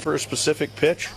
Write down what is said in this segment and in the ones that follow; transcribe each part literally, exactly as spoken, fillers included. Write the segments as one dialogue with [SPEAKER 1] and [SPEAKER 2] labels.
[SPEAKER 1] for a specific pitch?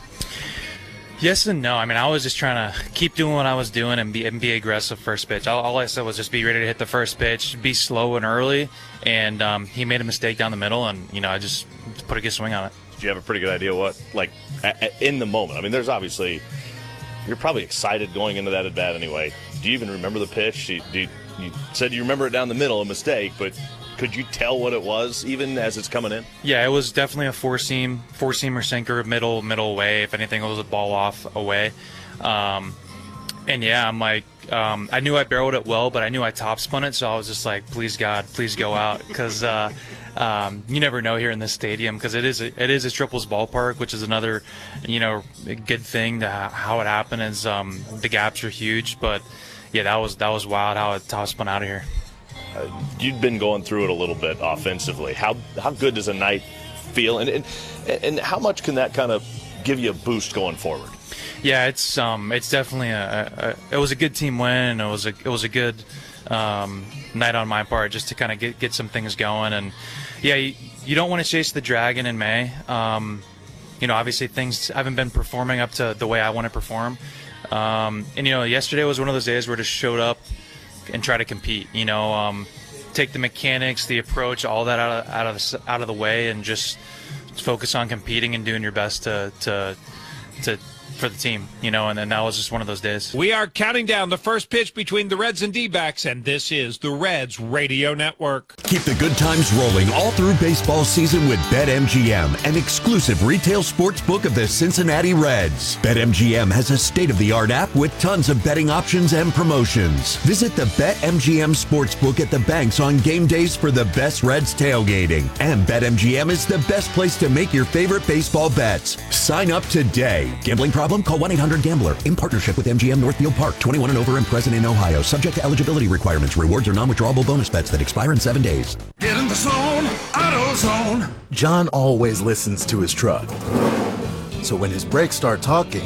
[SPEAKER 2] Yes and no. I mean, I was just trying to keep doing what I was doing and be, and be aggressive first pitch. All, all I said was just be ready to hit the first pitch, be slow and early, and um, he made a mistake down the middle, and, you know, I just put a good swing on it.
[SPEAKER 1] Did you have a pretty good idea what, like, a, a, in the moment? I mean, there's obviously, you're probably excited going into that at-bat anyway. Do you even remember the pitch? Do you, do you, you said you remember it down the middle, a mistake, but could you tell what it was even as it's coming in?
[SPEAKER 2] Yeah, it was definitely a four-seam, four-seamer sinker, middle, middle away. If anything, it was a ball off away. Um, and, yeah, I'm like, um, I knew I barreled it well, but I knew I top-spun it, so I was just like, please, God, please go out. Because uh, um, you never know here in this stadium, because it is a, it is a triples ballpark, which is another, you know, good thing to how it happened is um, the gaps are huge. But, yeah, that was, that was wild how it top-spun out of here.
[SPEAKER 1] Uh, you'd been going through it a little bit offensively. How how good does a night feel, and and, and how much can that kind of give you a boost going forward?
[SPEAKER 2] Yeah, it's um it's definitely a, a it was a good team win. It was a it was a good um, night on my part just to kind of get get some things going. And yeah, you, you don't want to chase the dragon in May. Um, you know, obviously things haven't been performing up to the way I want to perform. Um, and you know, yesterday was one of those days where I just showed up and try to compete, you know, um, take the mechanics, the approach, all that out of, out of the, out of the way, and just focus on competing and doing your best to to to for the team, you know. And then that was just one of those days.
[SPEAKER 3] We are counting down the first pitch between the Reds and D-backs, and this is the Reds Radio Network.
[SPEAKER 4] Keep the good times rolling all through baseball season with BetMGM, an exclusive retail sports book of the Cincinnati Reds. BetMGM has a state-of-the-art app with tons of betting options and promotions. Visit the BetMGM Sportsbook at the banks on game days for the best Reds tailgating. And BetMGM is the best place to make your favorite baseball bets. Sign up today. Gambling problem? Call one eight hundred gambler. In partnership with M G M Northfield Park. twenty-one and over and present in Ohio. Subject to eligibility requirements. Rewards are non-withdrawable bonus bets that expire in seven days.
[SPEAKER 5] Get in the zone. AutoZone. John always listens to his truck. So when his brakes start talking,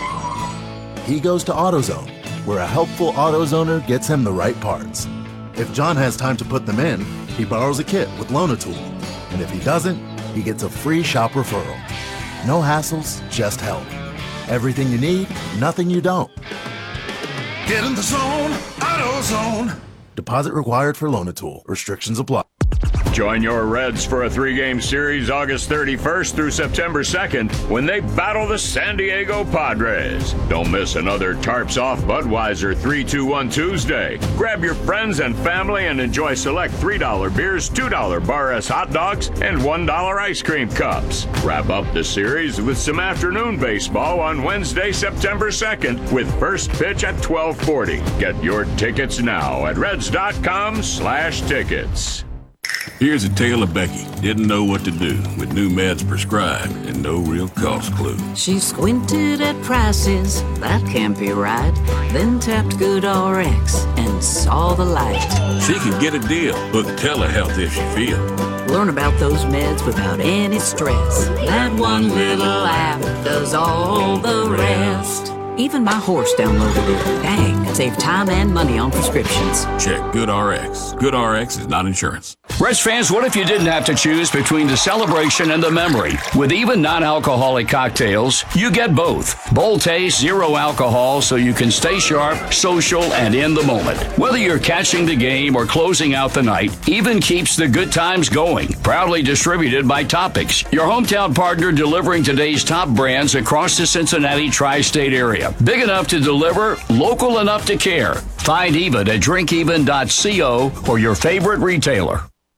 [SPEAKER 5] he goes to AutoZone, where a helpful AutoZoner gets him the right parts. If John has time to put them in, he borrows a kit with Loan-A-Tool. And if he doesn't, he gets a free shop referral. No hassles, just help. Everything you need, nothing you don't. Get in the zone, AutoZone. Deposit required for Loan-A-Tool. Restrictions apply.
[SPEAKER 6] Join your Reds for a three-game series August thirty-first through September second when they battle the San Diego Padres. Don't miss another Tarps Off Budweiser three two one Tuesday. Grab your friends and family and enjoy select three dollar beers, two dollar Bar S hot dogs, and one dollar ice cream cups. Wrap up the series with some afternoon baseball on Wednesday, September second with first pitch at twelve forty. Get your tickets now at reds.com slash tickets.
[SPEAKER 7] Here's a tale of Becky. Didn't know what to do with new meds prescribed and no real cost clue.
[SPEAKER 8] She squinted at prices, that can't be right. Then tapped GoodRx and saw the light.
[SPEAKER 7] She could get a deal, book telehealth if she feel.
[SPEAKER 8] Learn about those meds without any stress. That one little app does all the rest. Even my horse downloaded it. Dang, it saved time and money on prescriptions.
[SPEAKER 7] Check GoodRx. GoodRx is not insurance.
[SPEAKER 9] Reds fans, what if you didn't have to choose between the celebration and the memory? With even non-alcoholic cocktails, you get both. Bold taste, zero alcohol, so you can stay sharp, social, and in the moment. Whether you're catching the game or closing out the night, Even keeps the good times going. Proudly distributed by Topics, your hometown partner delivering today's top brands across the Cincinnati tri-state area. Big enough to deliver, local enough to care. Find Even at drink even dot co or your favorite retailer.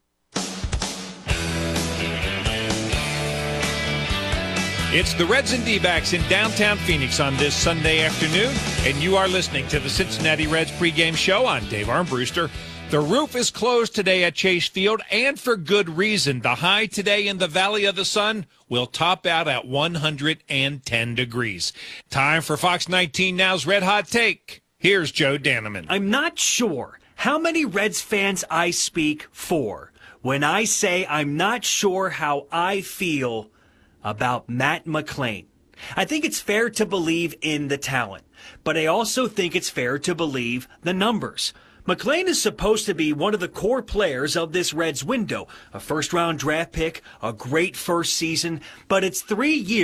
[SPEAKER 3] It's the Reds and D-backs in downtown Phoenix on this Sunday afternoon, and you are listening to the Cincinnati Reds pregame show on Dave Armbruster. The roof is closed today at Chase Field, and for good reason. The high today in the Valley of the Sun will top out at one hundred ten degrees. Time for Fox nineteen Now's Red Hot Take. Here's Joe Daneman.
[SPEAKER 10] I'm not sure how many Reds fans I speak for when I say I'm not sure how I feel about Matt McLain. I think it's fair to believe in the talent, but I also think it's fair to believe the numbers. McLain is supposed to be one of the core players of this Reds window, a first-round draft pick, a great first season, but it's three years